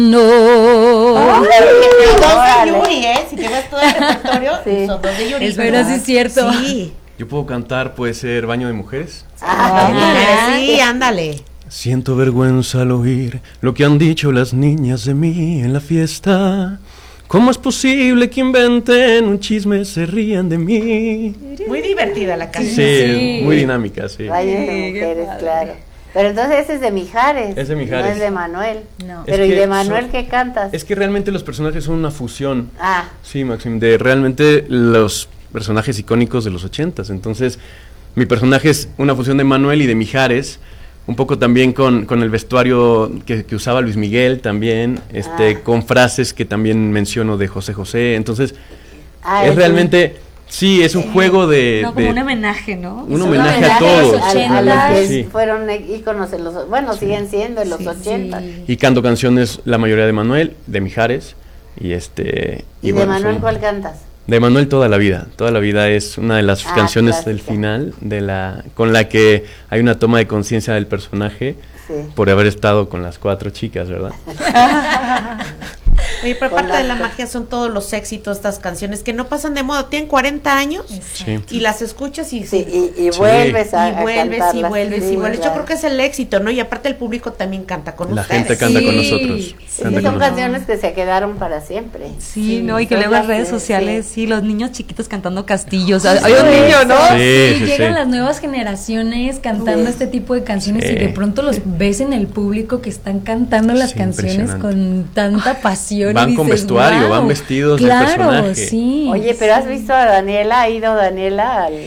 No. Los dos de Yuri, si te ves todo el repertorio, Sí. son dos de Yuri. Es verdad, sí es cierto. Sí. Yo puedo cantar, puede ser Baño de Mujeres. Sí, ándale. Siento vergüenza al oír lo que han dicho las niñas de mí en la fiesta. ¿Cómo es posible que inventen un chisme, se rían de mí? Muy divertida la canción. Sí, muy dinámica, sí. Baño de Mujeres, claro. Pero entonces ese es de Mijares. Es de Mijares. No es de Manuel. No. Pero Es ¿y que de Manuel son- qué cantas? Es que realmente los personajes son una fusión. Ah, Sí, Maxim, de realmente los personajes icónicos de los 80s. Entonces, mi personaje es una fusión de Manuel y de Mijares, un poco también con el vestuario que usaba Luis Miguel también, con frases que también menciono de José José. Entonces, es realmente, sí, es un juego de... No, como de- un homenaje, ¿no? un Es homenaje a de los todos. 80s. a los que Sí. fueron íconos en los... Bueno, siguen siendo en los 80. Sí. Y canto canciones, la mayoría de Manuel, de Mijares, y ¿Y de bueno, Manuel son- cuál cantas? De Manuel toda la vida es una de las canciones clásica. del final con la que hay una toma de conciencia del personaje Sí. por haber estado con las 4 chicas, ¿verdad? Oye, pero Con parte de la las- magia son todos los éxitos, estas canciones que no pasan de moda. Tienen 40 años Sí. y las escuchas y Sí, y Sí. vuelves a vuelves y cantarlas. vuelves Sí, y vuelves. Yo claro. creo que es el éxito, ¿no? Y aparte el público también canta con La ustedes. gente canta con Sí. nosotros. Sí, canta con son nosotros. canciones que se quedaron para siempre. Sí, ¿no? Y que son luego en las redes que- sociales, sí. sí, los niños chiquitos cantando castillos. Justo Hay un niño, eso. ¿no? Sí, sí, llegan sí. las nuevas generaciones cantando Sí. este tipo de canciones Sí. y de pronto los ves en el público que están cantando las Sí, canciones con impresionante. tanta pasión. Van y con dices, vestuario, "Wow". van vestidos del claro, personaje. Sí. Oye, pero ¿has visto a Daniela? ¿Ha ido Daniela al...?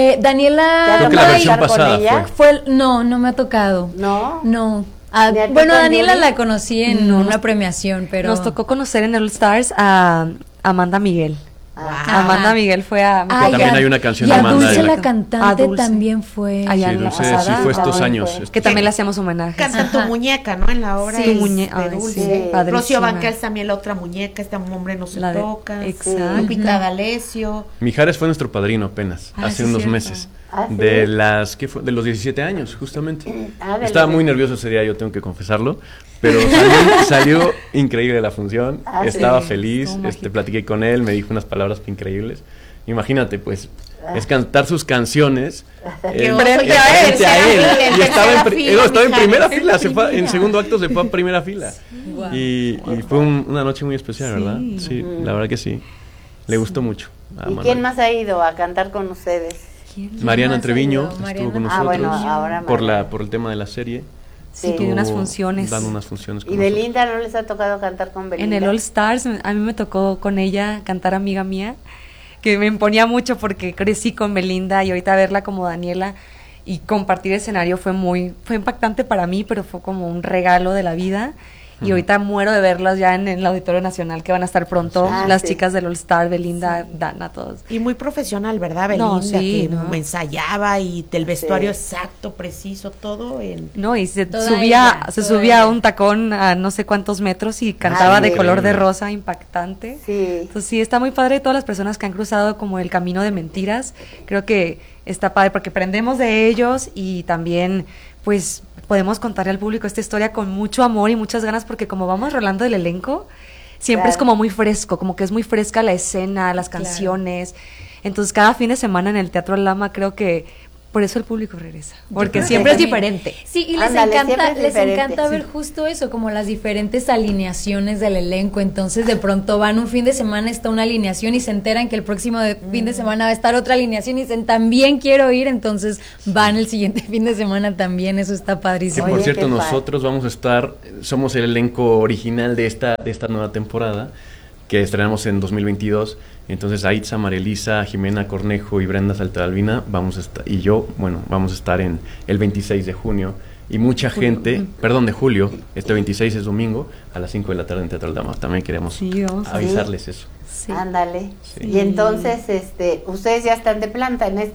Daniela Creo que la May versión con pasada ella? no me ha tocado. ¿No? No. ¿Ni a ti Bueno, con Daniela Yuri? la conocí en No, una premiación, pero Nos tocó conocer en All Stars a Amanda Miguel. Ah, Amanda Miguel fue a... Ay, también a- hay una canción y de a Amanda Dulce en la la que- cantante A Dulce. también fue. Allá Sí, en la Dulce sí pasada. fue estos También años. fue. Que también le hacíamos homenaje. Canta tu muñeca, ¿no? En la obra Sí, es muñeca, de ay, Dulce. sí, padrísima. Rocío Banquels también la otra muñeca, este hombre no se La de- toca. Exacto. Lupita D'Alessio. Mijares fue nuestro padrino apenas, Ah, hace sí, unos cierto. meses. Ah, ¿sí? De los 17 años, justamente. de Estaba los muy 17. nervioso ese día, yo tengo que confesarlo, pero salió increíble la función. Ah, sí. Estaba feliz, Estuvo mágico. platiqué con él, me dijo unas palabras increíbles. Imagínate, pues, es cantar sus canciones Qué oso, y frente en a él. tercera fila, en Y estaba tercera en, fila, estaba en Mijares. primera fila, En primera. en segundo acto se fue a primera fila. Guau. Y fue una noche muy especial, ¿verdad? Sí, la verdad que sí. Le gustó mucho. a ¿Y Manuel. quién más ha ido a cantar con ustedes? Mariana más ha Treviño ido? estuvo Mariana. con Ah, nosotros bueno, ahora por Mariana. el tema de la serie. Sí, tiene unas Estuvo funciones. dando unas funciones con ¿Y nosotros. Belinda no les ha tocado cantar con Belinda? En el All Stars, a mí me tocó con ella cantar Amiga Mía, que me imponía mucho porque crecí con Belinda y ahorita verla como Daniela y compartir escenario fue impactante para mí, pero fue como un regalo de la vida. Y ahorita muero de verlas ya en el Auditorio Nacional, que van a estar pronto, Ah, las sí. chicas del All Star, Belinda, Dana, todos. Y muy profesional, ¿verdad, Belinda? No, sí, que no. ensayaba y el vestuario Sí. exacto, preciso, todo en... No, y se Toda subía, ella, se toda subía a ella. un tacón a no sé cuántos metros y cantaba de sí. color de rosa, impactante. Sí. Entonces sí, está muy padre todas las personas que han cruzado como el camino de mentiras. Creo que está padre porque aprendemos de ellos y también pues podemos contarle al público esta historia con mucho amor y muchas ganas porque como vamos rolando el elenco, siempre es Claro. como muy fresco, como que es muy fresca la escena, las Claro. canciones. Entonces cada fin de semana en el Teatro Lama creo que por eso el público regresa, porque creo siempre que es también. diferente. Sí, y les Ándale, encanta, siempre es les diferente, encanta ver sí. justo eso, como las diferentes alineaciones del elenco. Entonces, de pronto van un fin de semana, está una alineación y se enteran que el próximo fin de semana va a estar otra alineación y dicen, también quiero ir, entonces van el siguiente fin de semana también. Eso está Que padrísimo. por Oye, cierto, qué padre. nosotros vamos a estar, somos el elenco original de esta nueva temporada que estrenamos en 2022. Entonces Aitza, María Elisa, Jimena Cornejo y Brenda Saltadalvina vamos a estar, y yo, bueno, vamos a estar en el 26 de junio. Y mucha gente, perdón, de julio, este 26 es domingo, a las 5 de la tarde en Teatro Aldama. También queremos Sí, vamos a ver. avisarles eso. Sí. Ándale. Sí. Y entonces, ustedes ya están de planta en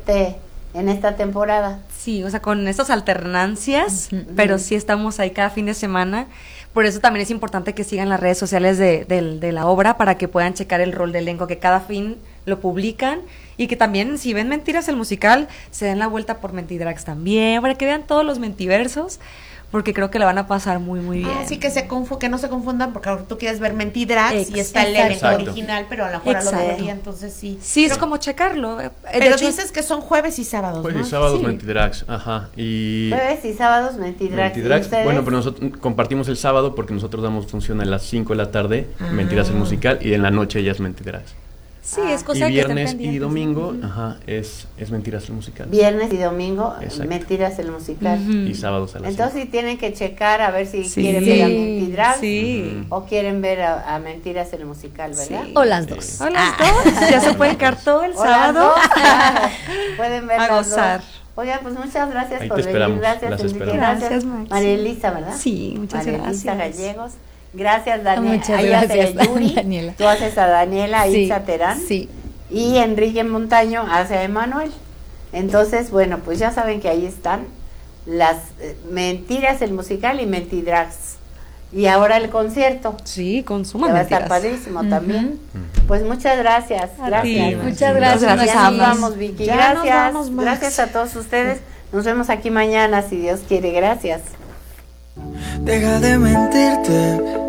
esta temporada. Sí, o sea, con estas alternancias, Ujú. pero sí estamos ahí cada fin de semana. Por eso también es importante que sigan las redes sociales de la obra para que puedan checar el rol de elenco, que cada fin lo publican y que también, si ven Mentiras el musical, se den la vuelta por Mentidrags también, para que vean todos los mentiversos, porque creo que la van a pasar muy, muy bien. Así que que no se confundan, porque ahora tú quieres ver Mentidrags y está el elenco Exacto. original, pero a lo mejor a lo Exacto. vería, entonces sí. Sí, es como checarlo. De Pero hecho, dices que son jueves y sábados, Jueves ¿no? y sábados Sí. Mentidrags, ajá. Y Jueves y sábados Mentidrags. ¿Y Mentidrags, ustedes? bueno, pero nosotros compartimos el sábado porque nosotros damos función a las 5 de la tarde, Mentiras el musical, y en la noche ya es Mentidrags. sí, es cosa Y que estén viernes y pendientes. domingo, ajá, es Mentiras el musical. Viernes y domingo, Exacto. Mentiras el musical. Ujú. Y sábados a las Entonces sí tienen que checar a ver si Sí. quieren ver a Mentidrags Sí. o quieren ver a Mentiras el musical, ¿verdad? Sí. O las dos. O las dos, ya se pueden quedar todo el O las sábado. dos, claro. Pueden ver A las dos. gozar. Oigan, pues muchas gracias Ahí por te venir. esperamos, Gracias, las Enrique. esperamos. Gracias, Maxi. María Elisa, ¿verdad? Sí, muchas María Elisa gracias. Gallegos. Gracias, Daniela. Muchas Ahí hace gracias, Yuri. Daniela. Tú haces a Daniela, Sí, Itza Terán. sí. Y Enrique Montaño hace a Emanuel. Entonces, bueno, pues ya saben que ahí están las Mentiras el musical y Mentidrags. Y ahora el concierto. Sí, Que consuman va a estar mentiras. padrísimo también. Pues muchas gracias. Gracias. ti. Muchas gracias. Gracias, Ya nos Amas. vamos, Vicky. Ya nos Gracias. vamos, Max. Gracias a todos ustedes. Nos vemos aquí mañana, si Dios quiere. Gracias. Deja de mentirte,